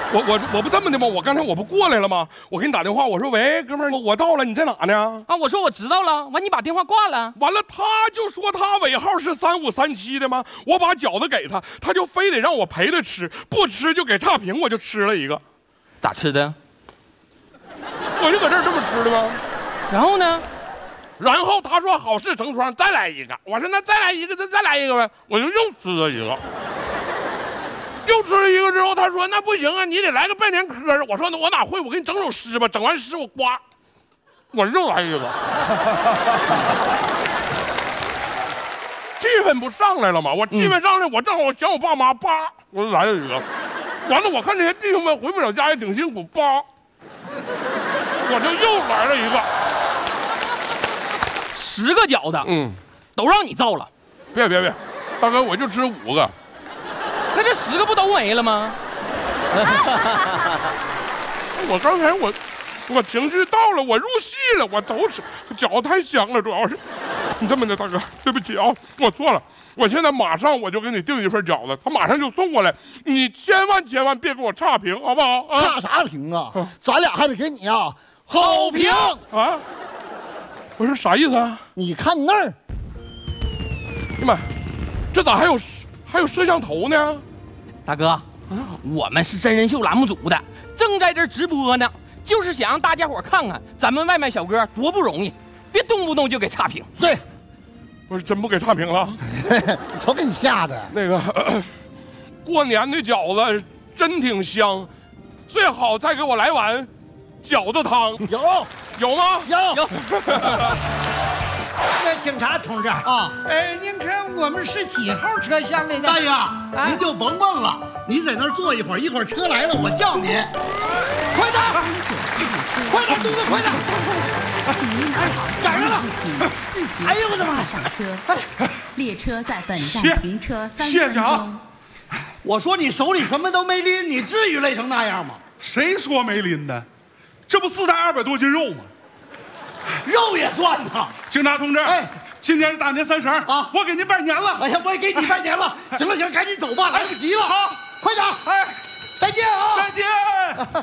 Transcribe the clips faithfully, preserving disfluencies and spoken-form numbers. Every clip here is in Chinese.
我我我不这么的吗？我刚才我不过来了吗？我给你打电话，我说喂，哥们儿，我到了，你在哪呢？ 啊，我说我知道了，完你把电话挂了。 完了，他就说他尾号是三五三七的吗？我把饺子给他，他就非得让我陪他吃，不吃就给差评，我就吃了一个。 咋吃的？ 我就搁这儿这么吃的吗？ 然后呢？ 然后他说好事成双，再来一个。我说那再来一个，再再来一个呗。我就又吃了一个。又吃了一个之后，他说：“那不行啊，你得来个拜年嗑。”我说：“那我哪会？我给你整首诗吧。整完诗我刮，我又来一个。气氛不上来了吗？我气氛上来，我正好我想我爸妈，叭，我就来了一个。完了，我看这些弟兄们回不了家也挺辛苦，叭，我就又来了一个。 十个饺子，嗯，都让你造了。 别别别，大哥，我就吃五个。” 那这十个不都没了吗？ 我刚才我我情绪到了，我入戏了，我都吃，饺子太香了，主要是。你这么的，大哥，对不起啊，我错了，我现在马上我就给你订一份饺子，他马上就送过来，你千万千万别给我差评，好不好？啊、 差啥评啊？啊咱俩还得给你啊好评啊！我说啥意思啊？ 你看那儿， 哎呀妈，这咋还有？还有摄像头呢， 大哥，啊、我们是真人秀栏目组的，正在这直播呢，就是想让大家伙看看咱们外卖小哥多不容易，别动不动就给差评。 对， 不是真不给差评了， 瞅给你吓的。 那个咳咳过年的饺子真挺香，最好再给我来碗饺子汤。 有有吗？ 有有。 那警察同志啊， 哎，您看我们是几号车厢来的？ 大爷，啊、您就甭问了，您在那儿坐一会儿，一会儿车来了我叫您。快点，快点，嘟嘟，快点！赶上了！哎呦我的妈！ 上车，列车在本站停车三分钟。 啊！我说你手里什么都没拎，你至于累成那样吗？ 谁说没拎的？这不四袋二百多斤肉吗？ 肉也算呐！ 警察同志，哎，今天是大年三十啊，我给您拜年了。 哎呀，我也给你拜年了。行了行了，赶紧走吧，来不及了啊！快点，哎，再见啊！ 再见，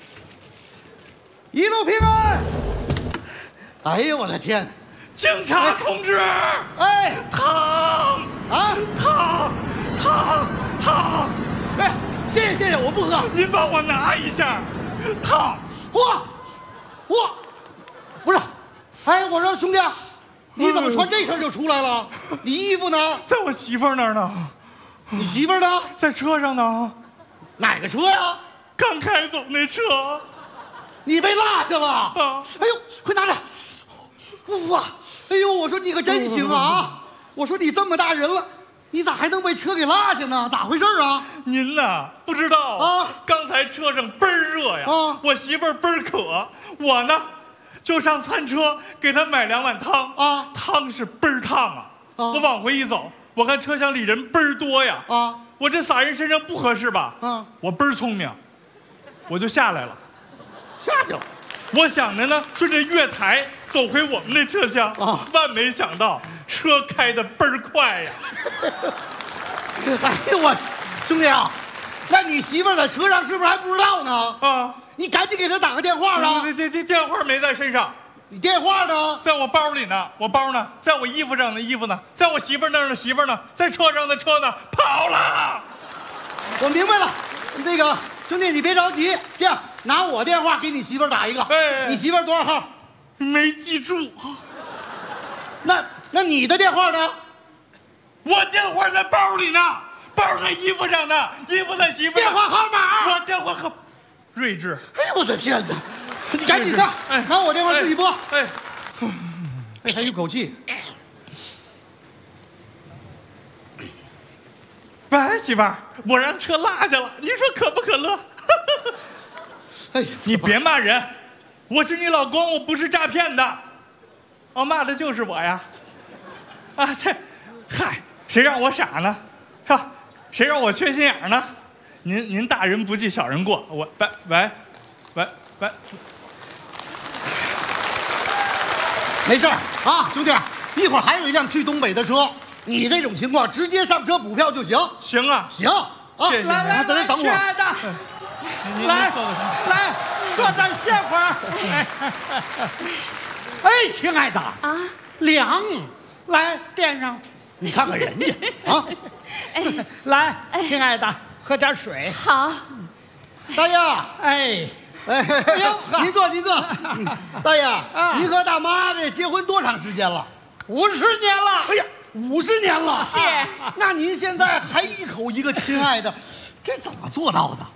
一路平安。哎呦我的天！ 警察同志， 哎， 汤啊， 汤汤汤！ 哎，谢谢谢谢，我不喝。 您帮我拿一下，汤！ 哇哇！不是，哎，我说兄弟，你怎么穿这身就出来了？你衣服呢？ 在我媳妇儿那儿呢。 你媳妇儿呢？ 在车上呢。 哪个车呀？ 刚开走那车。 你被落下了。 啊！ 哎呦，快拿着！哇！哎呦，我说你可真行啊！我说你这么大人了，你咋还能被车给落下呢？咋回事啊？ 您呐不知道啊？刚才车上倍儿热呀，啊，我媳妇儿倍儿渴，我呢。就上餐车给他买两碗汤啊，汤是倍儿烫啊！啊我往回一走，我看车厢里人倍儿多呀啊！我这撒人身上不合适吧？啊！我倍儿聪明，我就下来了， 下去了。 我想着呢，顺着月台走回我们那车厢啊，万没想到车开的倍儿快呀！ 哎呦我，兄弟啊，那你媳妇儿在车上是不是还不知道呢？啊！你赶紧给他打个电话啊！ 这这这电话没在身上， 你电话呢？ 在我包里呢。我包呢？在我衣服上的衣服呢？在我媳妇那儿的媳妇呢？在车上的车呢？跑了！ 我明白了，那个兄弟你别着急，这样拿我电话给你媳妇打一个。哎，你媳妇多少号？ 没记住。 那那你的电话呢？ 我电话在包里呢，包在衣服上呢，衣服在媳妇。 电话号码？ 我电话号。睿智！ 哎呦我的天哪！你赶紧的，哎，拿我电话自己拨。哎，哎，还有口气。 喂，媳妇儿，我让车落下了，您说可不可乐？哎，你别骂人，我是你老公，我不是诈骗的。哦，骂的就是我呀。啊，这，嗨，谁让我傻呢？是吧？谁让我缺心眼呢？您您大人不计小人过，我喂喂喂喂， 没事啊，兄弟，一会儿还有一辆去东北的车，你这种情况直接上车补票就行。 行啊， 行啊， 谢谢来来， 在这等我。 亲爱的， 来来，坐这儿歇会儿。哎，亲爱的啊，凉，来垫上。你看看人家啊，哎，来，亲爱的，喝点水。 好， 大爷， 哎。 哎，您坐，您坐。大爷，您和大妈这结婚多长时间了？ 五十年了。 哎呀，五十年了。 是。 那您现在还一口一个亲爱的，这怎么做到的？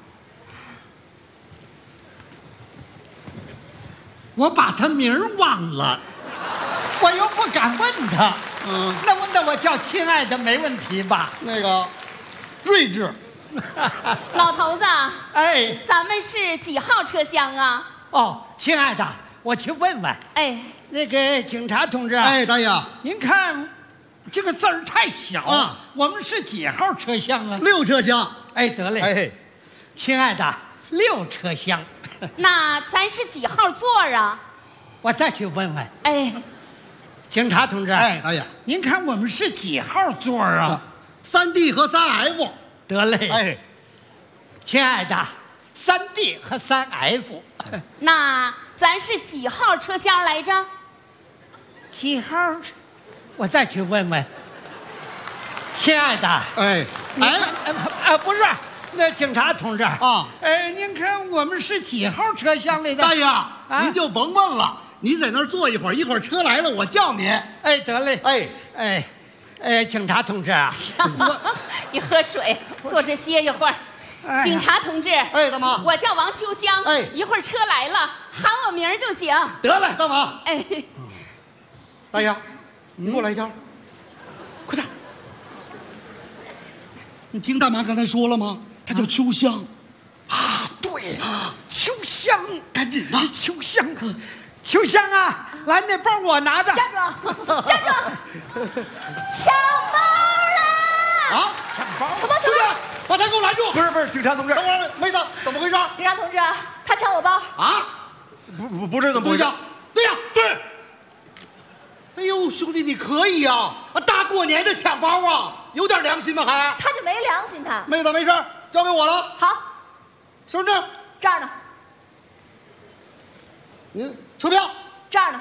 我把他名儿忘了，我又不敢问他。嗯，那我那我叫亲爱的没问题吧？ 那个，睿智。 老头子， 哎， 咱们是几号车厢啊？ 哦，亲爱的，我去问问。 哎， 那个警察同志， 哎，大爷， 您看这个字儿太小啊，我们是几号车厢啊？ 六车厢。 哎，得嘞。 哎， 亲爱的，六车厢。 那咱是几号座啊？ 我再去问问。 哎， 警察同志， 哎，大爷， 您看我们是几号座啊？ 三 D 和三 F。 得嘞， 哎， 亲爱的，三 D 和三 F， 那咱是几号车厢来着？ 几号？我再去问问。亲爱的， 哎， 哎，啊，不是，那警察同志啊， 哎，您看我们是几号车厢来的？ 大爷，啊、您就甭问了，您在那儿坐一会儿，一会儿车来了我叫您。 哎，得嘞， 哎哎。哎，警察同志啊， 你喝水，坐这歇一会儿。哎、警察同志， 哎，大妈， 我叫王秋香， 哎， 一会儿车来了，喊我名儿就行。 得嘞，大妈。 哎， 大爷，你给我来一下，快点。你听大妈刚才说了吗？她叫秋香。 啊，对啊，秋香， 赶紧的， 秋香。秋香啊，来，那包我拿着。 站住！站住！抢包了！ 啊， 抢包！抢包！ 兄弟，把他给我拦住！ 不是不是，警察同志， 等会儿，妹子，怎么回事？ 警察同志，他抢我包啊！ 不不不是怎么回事？ 对呀， 对。 哎呦，兄弟，你可以呀！啊，大过年的抢包啊，有点良心吗？还？ 他就没良心，他。 妹子，没事，交给我了。 好， 身份证这儿呢。 您车票这儿呢，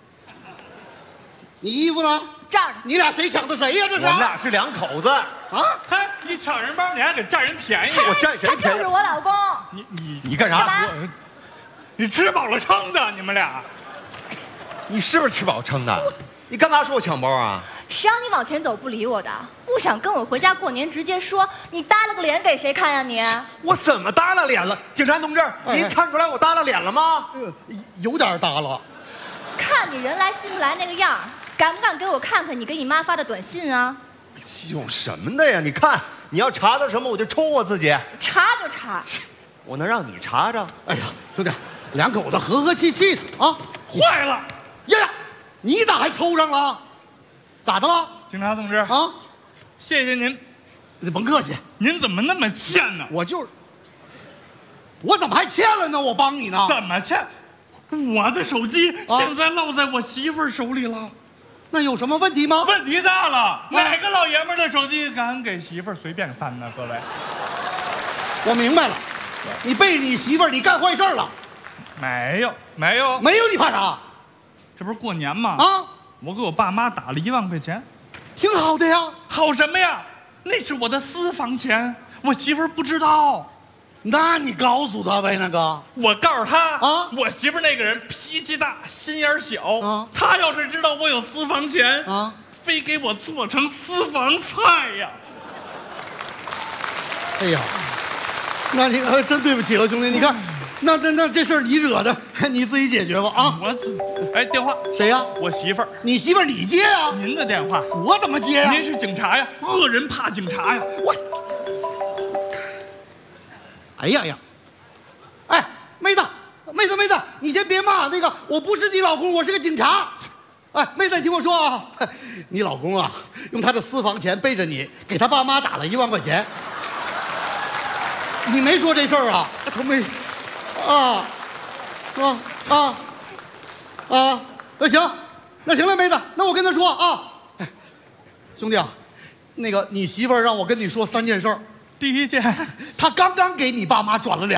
你衣服呢？ 这儿呢。 你俩谁抢的谁呀？这是？ 我们俩是两口子啊！ 嗨，你抢人包，你还给占人便宜？ 我占谁便宜？ 他就是我老公。 你你你干啥？ 我，你吃饱了撑的，你们俩。 你是不是吃饱撑的？你干嘛说我抢包啊？ 谁让你往前走不理我的？不想跟我回家过年，直接说，你耷拉个脸给谁看呀你？ 我怎么耷拉脸了？警察同志， 哎、 您看出来我耷拉脸了吗？ 呃，有点耷拉。 看你人来心不来那个样儿，敢不敢给我看看你给你妈发的短信啊？ 有什么的呀？你看，你要查到什么我就抽我自己。 查就查， 我能让你查着？ 哎呀，兄弟，两口子和和气气的啊！ 坏了！ 呀呀，你咋还抽上了？咋的了？ 警察同志啊， 谢谢您。 你甭客气。 您怎么那么欠呢？ 我就是，我怎么还欠了呢？我帮你呢。 怎么欠？我的手机现在落在我媳妇儿手里了。 那有什么问题吗？ 问题大了！哪个老爷们的手机敢给媳妇儿随便翻呢？各位， 我明白了，你背着你媳妇儿，你干坏事了。 没有，没有， 没有，你怕啥？ 这不是过年吗？ 啊！ 我给我爸妈打了一万块钱， 挺好的呀。 好什么呀？那是我的私房钱，我媳妇儿不知道。 那你告诉他呗，那个。 我告诉他啊， 我媳妇儿那个人脾气大，心眼小啊。 她要是知道我有私房钱啊， 非给我做成私房菜呀。 哎呀，那你呃真对不起了，兄弟。你看，那那那这事儿你惹的，你自己解决吧啊。 我，哎，电话谁呀？ 我媳妇儿。 你媳妇儿你接呀？ 您的电话我怎么接呀？ 您是警察呀，恶人怕警察呀。 我。哎呀呀！哎，妹子，妹子，妹子，你先别骂那个，我不是你老公，我是个警察。哎，妹子，你听我说啊，你老公啊，用他的私房钱背着你，给他爸妈打了一万块钱。你没说这事儿啊？他没。啊，啊啊啊！那行，那行了，妹子，那我跟他说啊，哎，兄弟啊，那个你媳妇儿让我跟你说三件事儿。 第一件， 他刚刚给你爸妈转了两